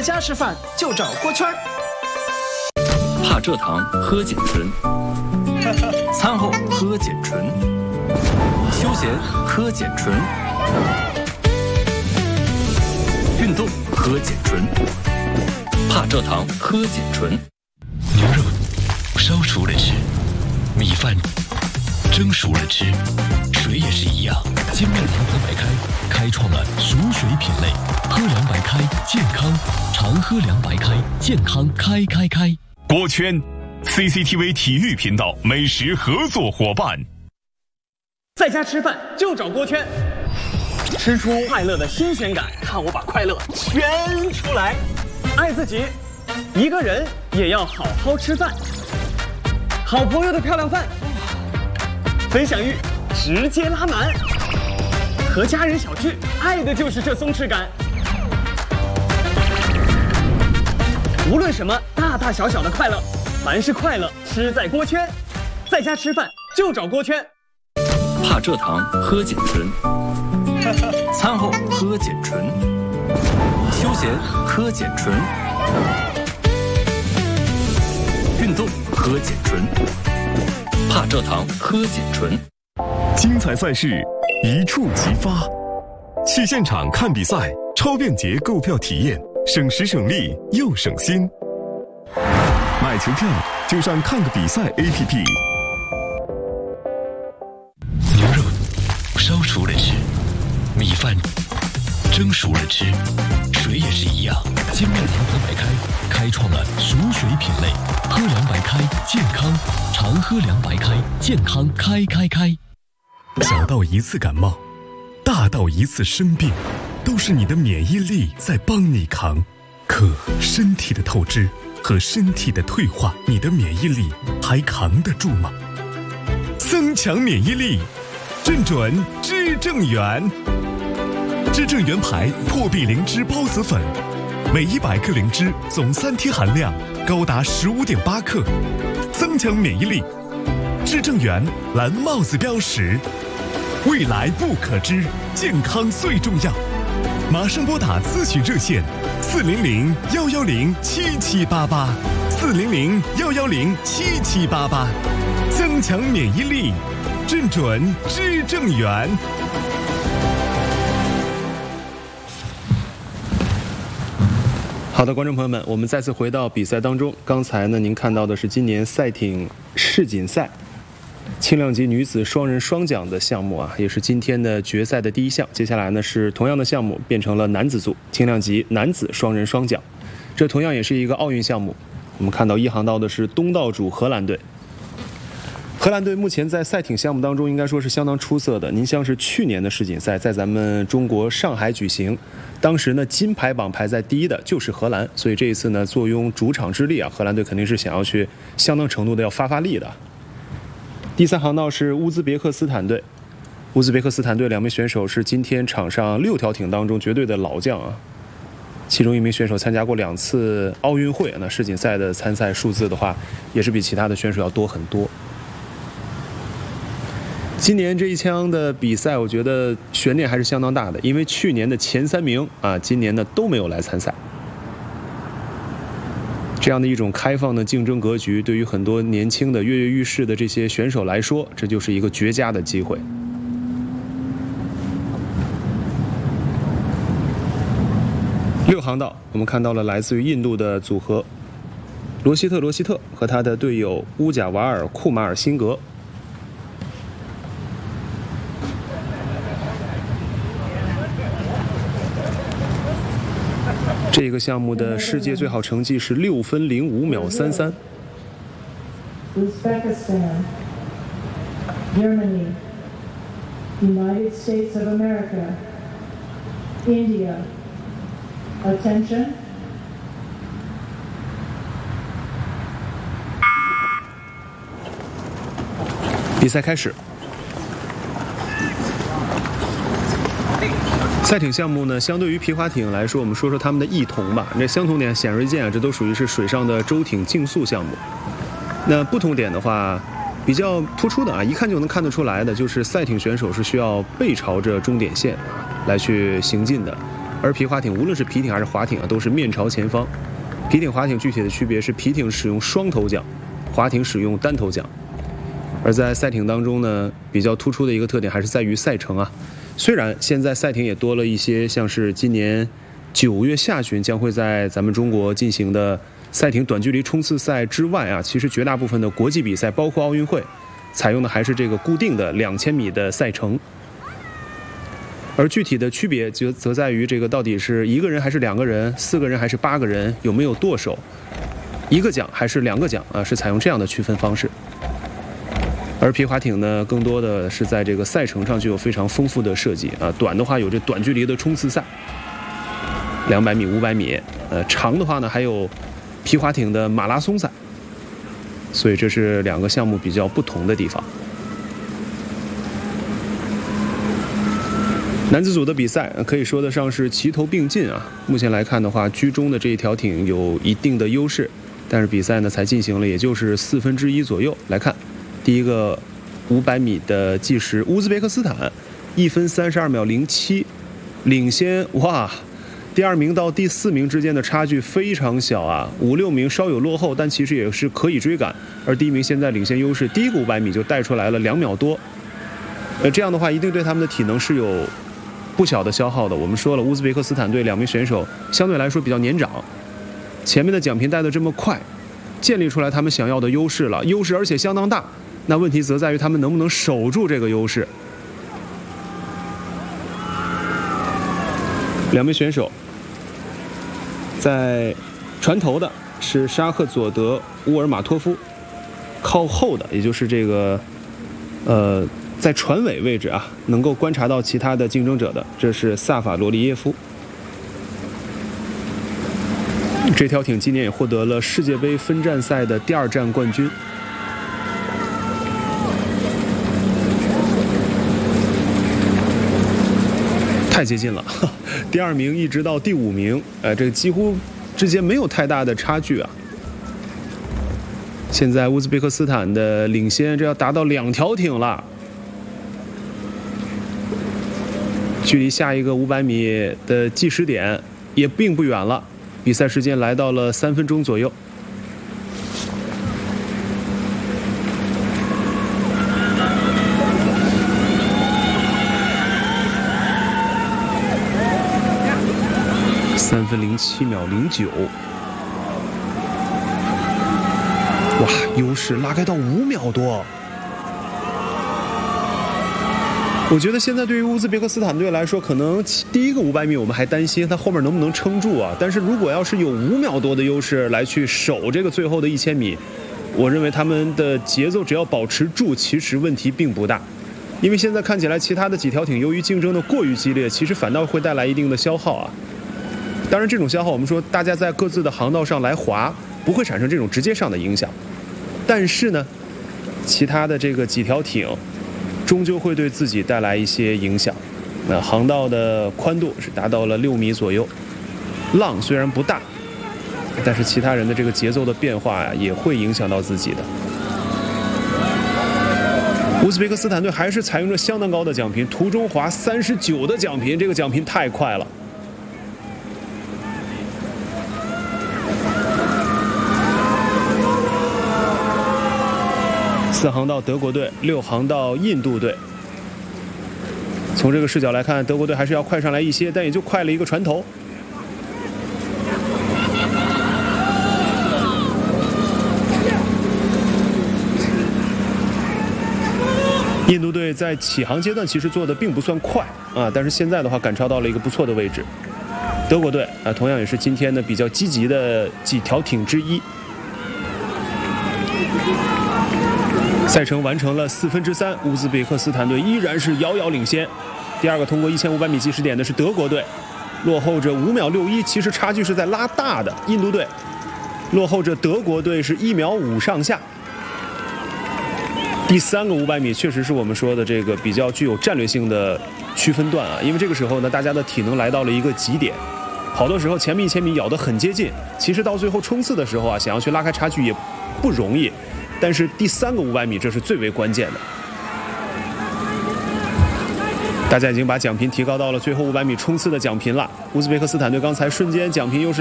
家吃饭就找锅圈。 怕蔗糖喝碱醇，餐后喝碱醇，休闲喝碱醇，运动喝碱醇，怕蔗糖喝碱醇。 牛肉烧熟了吃，米饭蒸熟了吃，水也是一样。金麦堂喝白开开创了熟水品类，喝凉白开健康，常喝凉白开健康开。 锅圈 CCTV 体育频道美食合作伙伴。 在家吃饭就找锅圈，吃出快乐的新鲜感，看我把快乐圈出来。爱自己，一个人也要好好吃饭。好朋友的漂亮饭，分享欲直接拉满。和家人小聚，爱的就是这松弛感。无论什么大大小小的快乐，凡是快乐吃在锅圈。在家吃饭就找锅圈。 怕蔗糖喝碱醇，餐后喝碱醇，休闲喝碱醇，运动喝碱醇，怕蔗糖喝碱醇。 精彩赛事一触即发，去现场看比赛，超便捷购票体验，省时省力又省心。买球票就上看个比赛 APP。 牛肉烧熟了吃，米饭蒸熟了吃，水也是一样。金麦堂喝白开开创了熟水品类，喝凉白开健康，常喝凉白开健康开。 小到一次感冒，大到一次生病，都是你的免疫力在帮你扛。可身体的透支和身体的退化，你的免疫力还扛得住吗？增强免疫力，正准知正元。知正元牌破壁灵芝孢子粉，每100克灵芝总3天含量高达15.8克，增强免疫力。知正元蓝帽子标识，未来不可知，健康最重要。马上拨打咨询热线400-110-7788，400-110-7788，增强免疫力，正准知正元。 好的，观众朋友们，我们再次回到比赛当中。刚才呢，您看到的是今年赛艇世锦赛轻量级女子双人双桨的项目啊，也是今天的决赛的第一项。接下来呢是同样的项目变成了男子组轻量级男子双人双桨，这同样也是一个奥运项目。我们看到一航道的是东道主荷兰队。荷兰队目前在赛艇项目当中应该说是相当出色的。您像是去年的世锦赛在咱们中国上海举行，当时呢金牌榜排在第一的就是荷兰，所以这一次呢坐拥主场之力啊，荷兰队肯定是想要去相当程度的要发力的。第3航道是乌兹别克斯坦队，乌兹别克斯坦队2名选手是今天场上6条艇当中绝对的老将啊，其中1名选手参加过2次奥运会，那世锦赛的参赛数字的话，也是比其他的选手要多很多。今年这一枪的比赛，我觉得悬念还是相当大的，因为去年的前3名啊，今年呢都没有来参赛。这样的一种开放的竞争格局，对于很多年轻的跃跃欲试的这些选手来说，这就是一个绝佳的机会。6航道，我们看到了来自于印度的组合罗希特和他的队友乌贾瓦尔库马尔辛格。这个项目的世界最好成绩是6分05秒33。 Uzbekistan, Germany, United States of America, India. Attention. 比赛开始。赛艇项目呢，相对于皮划艇来说，我们说说它们的异同吧。这相同点显而易见啊，这都属于是水上的舟艇竞速项目。那不同点的话，比较突出的啊，一看就能看得出来的，就是赛艇选手是需要背朝着终点线来去行进的。 而皮划艇无论是皮艇还是划艇啊，都是面朝前方。皮艇、划艇具体的区别是，皮艇使用双头桨，划艇使用单头桨。而在赛艇当中呢，比较突出的一个特点还是在于赛程啊。虽然现在赛艇也多了一些，像是今年9月下旬将会在咱们中国进行的赛艇短距离冲刺赛之外啊，其实绝大部分的国际比赛，包括奥运会，采用的还是这个固定的2000米的赛程。而具体的区别则在于这个到底是1个人还是2个人，4个人还是8个人，有没有舵手，1个桨还是2个桨啊，是采用这样的区分方式。而皮划艇呢，更多的是在这个赛程上就有非常丰富的设计啊。短的话有这短距离的冲刺赛，200米、500米，长的话呢还有皮划艇的马拉松赛。所以这是2个项目比较不同的地方。男子组的比赛可以说得上是齐头并进啊。目前来看的话，居中的这一条艇有一定的优势，但是比赛呢才进行了也就是1/4左右。来看第一个500米的计时，乌兹别克斯坦1分32秒07，领先哇！第2名到第4名之间的差距非常小啊，5、6名稍有落后，但其实也是可以追赶。而第1名现在领先优势，第一个500米就带出来了2秒多。这样的话一定对他们的体能是有不小的消耗的。我们说了，乌兹别克斯坦队2名选手相对来说比较年长，前面的奖品带得这么快，建立出来他们想要的优势了，优势而且相当大。那问题则在于他们能不能守住这个优势。2名选手，在船头的是沙赫佐德乌尔马托夫，靠后的也就是这个在船尾位置啊，能够观察到其他的竞争者的，这是萨法罗利耶夫。这条艇今年也获得了世界杯分站赛的第2站冠军。太接近了，第2名一直到第5名，这个几乎之间没有太大的差距啊。现在乌兹别克斯坦的领先，这要达到2条艇了，距离下一个500米的计时点也并不远了，比赛时间来到了3分钟左右。3分07秒09，哇，优势拉开到5秒多。我觉得现在对于乌兹别克斯坦队来说，可能第一个500米我们还担心他后面能不能撑住啊，但是如果要是有5秒多的优势来去守这个最后的1000米，我认为他们的节奏只要保持住，其实问题并不大。因为现在看起来其他的几条艇由于竞争的过于激烈，其实反倒会带来一定的消耗啊。当然这种消耗我们说大家在各自的航道上来滑不会产生这种直接上的影响，但是呢其他的这个几条艇终究会对自己带来一些影响。那航道的宽度是达到了6米左右，浪虽然不大，但是其他人的这个节奏的变化呀也会影响到自己的。乌兹别克斯坦队还是采用着相当高的奖品，途中划39的奖品，这个奖品太快了。4航道德国队，6航道印度队。从这个视角来看，德国队还是要快上来一些，但也就快了一个船头。印度队在起航阶段其实做的并不算快啊，但是现在的话赶超到了一个不错的位置。德国队啊，同样也是今天的比较积极的几条艇之一。赛程完成了3/4，乌兹别克斯坦队依然是遥遥领先。第2个通过1500米计时点的是德国队，落后着5秒61，其实差距是在拉大的。印度队落后着德国队是1秒5上下。第3个500米确实是我们说的这个比较具有战略性的区分段啊，因为这个时候呢，大家的体能来到了一个极点，好多时候前面1000米咬得很接近，其实到最后冲刺的时候啊，想要去拉开差距也不容易。但是第3个500米这是最为关键的。 大家已经把奖品提高到了最后500米冲刺的奖品了。乌兹别克斯坦队刚才瞬间奖品优势